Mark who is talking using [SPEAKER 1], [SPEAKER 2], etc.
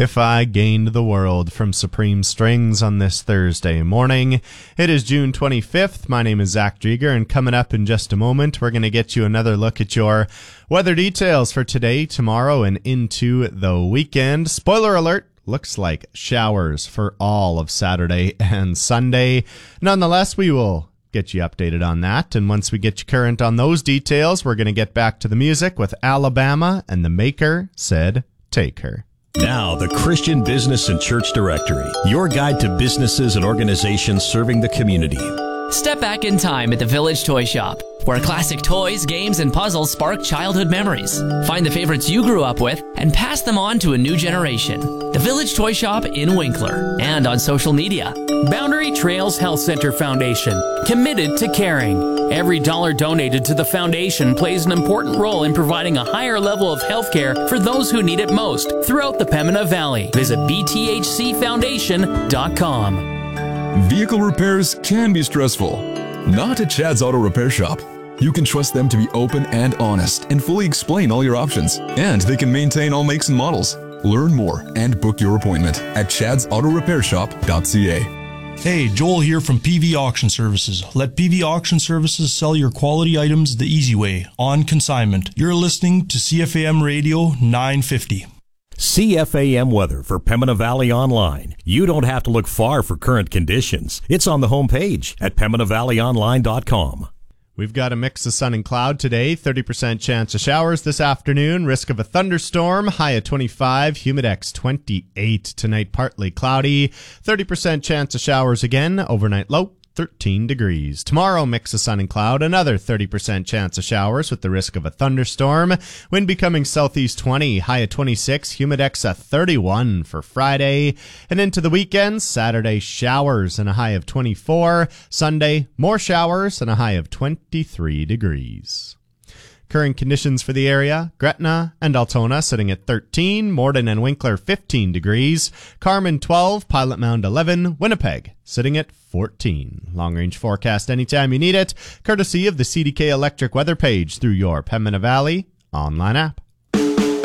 [SPEAKER 1] If I Gained the World from Supreme Strings on this Thursday morning. It is June 25th. My name is Zach Drieger, and coming up in just a moment, we're going to get you another look at your weather details for today, tomorrow, and into the weekend. Spoiler alert, looks like showers for all of Saturday and Sunday. Nonetheless, we will get you updated on that, and once we get you current on those details, we're going to get back to the music with Alabama and The Maker Said Take Her.
[SPEAKER 2] Now, the Christian Business and Church Directory, your guide to businesses and organizations serving the community.
[SPEAKER 3] Step back in time at the Village Toy Shop, where classic toys, games, and puzzles spark childhood memories. Find the favorites you grew up with and pass them on to a new generation. The Village Toy Shop in Winkler and on social media.
[SPEAKER 4] Boundary Trails Health Center Foundation, committed to caring. Every dollar donated to the foundation plays an important role in providing a higher level of health care for those who need it most throughout the Pembina Valley. Visit bthcfoundation.com.
[SPEAKER 5] Vehicle repairs can be stressful. Not at Chad's Auto Repair Shop. You can trust them to be open and honest and fully explain all your options. And they can maintain all makes and models. Learn more and book your appointment at chadsautorepairshop.ca.
[SPEAKER 6] Hey, Joel here from PV Auction Services. Let PV Auction Services sell your quality items the easy way, on consignment. You're listening to CFAM Radio 950.
[SPEAKER 2] CFAM weather for Pembina Valley Online. You don't have to look far for current conditions. It's on the homepage at PembinaValleyOnline.com.
[SPEAKER 1] We've got a mix of sun and cloud today, 30% chance of showers this afternoon, risk of a thunderstorm, high at 25, humidex 28. Tonight, partly cloudy, 30% chance of showers again, overnight low 13 degrees. Tomorrow, mix of sun and cloud, another 30% chance of showers with the risk of a thunderstorm. Wind becoming southeast 20, high at 26, humidex at 31 for Friday. And into the weekend, Saturday, showers and a high of 24. Sunday, more showers and a high of 23 degrees. Current conditions for the area, Gretna and Altona sitting at 13, Morden and Winkler 15 degrees, Carmen 12, Pilot Mound 11, Winnipeg sitting at 14. Long-range forecast anytime you need it, courtesy of the CDK Electric weather page through your Pembina Valley online app.